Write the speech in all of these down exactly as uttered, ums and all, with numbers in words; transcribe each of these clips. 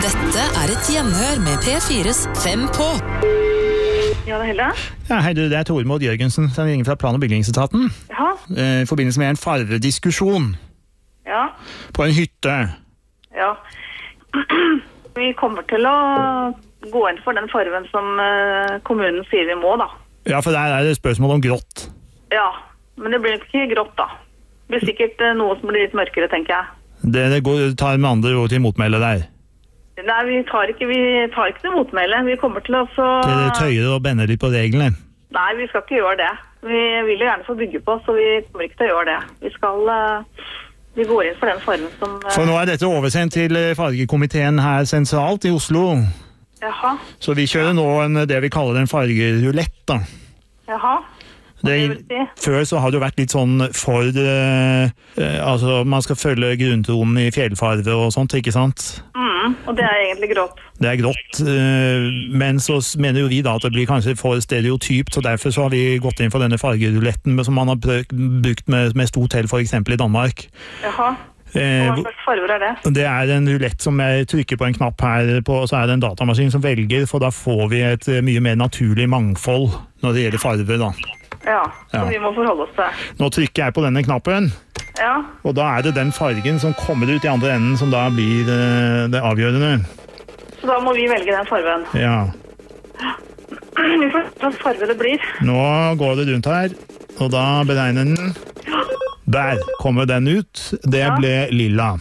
Dette er et gjenhør med P fires Fem på. Ja, det er Helle. Ja, hei du, det er Tormod Jørgensen som ringer fra Plan- og bygningsetaten. Ja. I forbindelse med en farvediskusjon Ja. på en hytte. Ja. Vi kommer til å gå inn for den farven som eh, kommunen sier vi må, da. Ja, for der er det spørsmål om grått. Ja, men det blir ikke grått, da. Det blir sikkert eh, noe som blir litt mørkere, tenker jeg. Det, det går, tar med andre ord til motmelde der. Nei, vi tar ikke, vi tar ikke til motmelde. Vi kommer til å så... Det tøyer og bender litt på reglene. Nei, vi skal ikke gjøre det. Vi vil jo gjerne få bygge på, så vi kommer ikke til å gjøre det. Vi skal... Uh, vi går inn for den fargen som... Uh... For nå er dette oversendt til fargekomiteen her sentralt i Oslo. Jaha. Så vi kjører nå en, det vi kaller en fargerulett, da. Jaha. Det, før så har det jo vært litt sånn for eh, eh, altså man skal følge grunntonen i fjellfarve og sånt, ikke sant? Mm, og det er egentlig grått. Det er grått, eh, men så mener jo vi da at det blir kanskje for stereotypt, så derfor så har vi gått inn for denne fargeruletten som man har brukt med, med stort hell for eksempel i Danmark. Jaha. Eh, Hva slags farver er det? Det er en rulett som jeg trykker på en knapp her på, så er det en datamaskin som velger, for da får vi et mye mer naturlig mangfold når det gjelder farver da. Ja, så Ja. vi må forholde oss til. Nå trykker jeg på denne knappen, Ja, og da er det den fargen som kommer ut i andre enden som da blir det, det avgjørende. så da må vi velge den farven. Ja, Vi får se hva slags farve det blir. nå går det rundt her, og da beregner den. Der kommer den ut. Det Ja. ble lilla.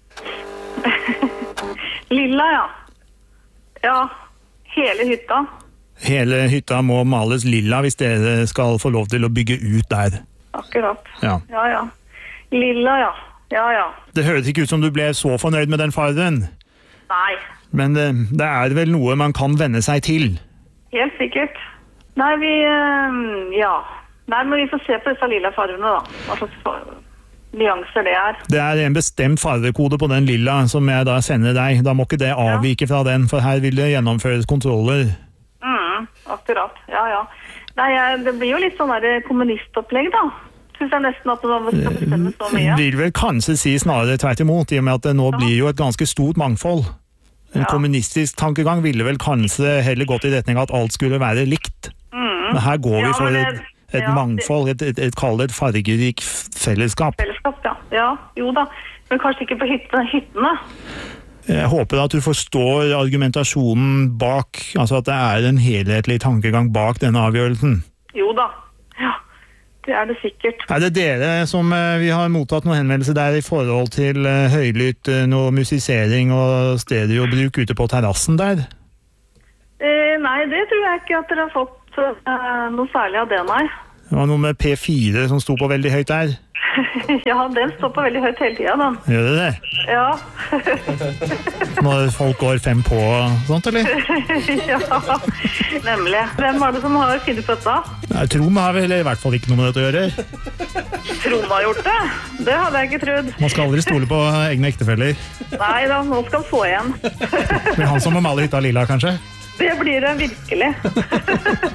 Lilla, ja. Ja, hele hytta. Hele hytta må males lilla hvis dere skal få lov til å bygge ut der. Akkurat. Ja. Ja, ja. Lilla, ja. Ja, ja. Det høres ikke ut som du ble så fornøyd med den fargen, Nei, men det, det er vel noe man kan venne seg til. helt sikkert. Nei, vi... eh, ja. Nei, men vi får se på disse lilla farvene, da. Hva slags far- nyanser det er. Det er en bestemt farvekode på den lilla som jeg da sender deg. Da må ikke det avvike fra den, for her vil det gjennomføres kontroller. Mm, akkurat. Ja, ja. Nei, jeg, det blir jo litt sånn der kommunistopplegg, da. Synes jeg nesten at man skal bestemme så mye. Vil vel kanskje si snarere tvert imot, i og med at det nå blir jo et ganske stort mangfold. En Ja. kommunistisk tankegang ville vel kanskje heller gått i retning at alt skulle være likt. Mm. Men her går vi Ja, for men et, det- et ja, det- mangfold, et, et, et, kall det et fargerik fellesskap. Fellesskap, ja. Ja, jo da. Men kanskje ikke på hyttene. hyttene. Jeg håper at du forstår argumentasjonen bak, altså at det er en helhetlig tankegang bak denne avgjørelsen. Jo da. Ja, det er det sikkert. Er det dere som eh, vi har mottatt noen henvendelser der i forhold til eh, høylytt, eh, noe musisering og stereobruk ute på terrassen der? Eh, nei, det tror jeg ikke at dere har fått eh, noe særlig av det, nei. Det var noe med P fire som sto på veldig høyt der. Ja, den står på veldig høyt hele tiden, den. Gjør det det? Ja. Når folk går fem på og sånt, eller? Ja, nemlig. Hvem var det som har funnet på dette? Nei, Trom har vel i hvert fall ikke noe med dette å gjøre. Trond har gjort det? Det hadde jeg ikke trodd. Man skal aldri stole på egne ektefeller. Nei da, nå skal han få igjen. Det blir han som må male hytta lilla, kanskje? Det blir det virkelig.